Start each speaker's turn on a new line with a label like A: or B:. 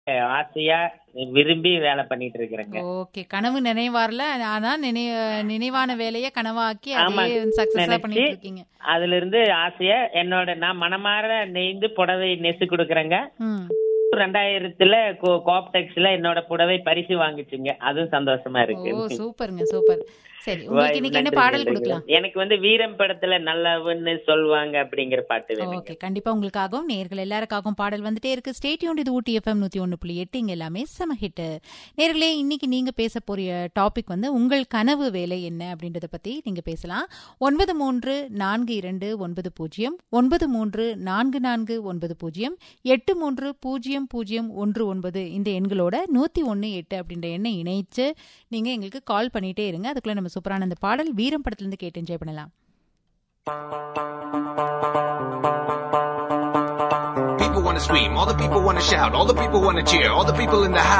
A: ஆசையா விரும்பி வேலை பண்ணிட்டு இருக்கிறேங்க.
B: ஓகே. கனவு நினைவார்ல, ஆனா நினைவான வேலைய கனவாக்கி
A: ஆமா,
B: அதே சக்சஸா
A: நினைச்சு
B: பண்ணிட்டு இருக்கீங்க.
A: அதுல இருந்து ஆசையா நான் மனமாற நெய்து புடவை நெசு கொடுக்கறேங்க.
B: ம்.
A: 2000 கோப்டெக்ஸ்ல என்னோட புடவை பரிசு வாங்குச்சுங்க. அதுவும் சந்தோஷமா
B: ஓ,
A: இருக்கு.
B: சூப்பருங்க, சூப்பர். சரி, உங்களுக்கு இன்னைக்கு என்ன பாடல் கொடுக்கலாம்?
A: எனக்கு வீரம் படத்துல நல்லவன்னு சொல்லுவாங்க அப்படிங்கிற பாட்டு வேணுங்க.
B: ஓகே, கண்டிப்பா உங்களுக்காகவும் நேயர்கள் எல்லாருக்காகவும் பாடல் வந்துட்டே இருக்கு. Stay tuned. இது ஊட்டி FM 101.8. இங்க எல்லாமே செம ஹிட். நேயர்களே, இன்னைக்கு நீங்க பேச போற டாபிக் உங்கள் கனவு வேலை என்ன அப்படின்றத பத்தி நீங்க பேசலாம். 934290 934490 830019 இந்த எண்களோட 101.8 அப்படின்ற எண்ணை இணைச்சு நீங்க எங்களுக்கு கால் பண்ணிட்டே இருங்க. அதுக்குள்ள நம்ம சூப்பரான அந்த பாடல் வீரம் படத்துல இருந்து கேட்டு என்ஜாய் பண்ணலாம்.
C: People want to scream, all the people want to shout, all the people want to cheer, all the people in the house.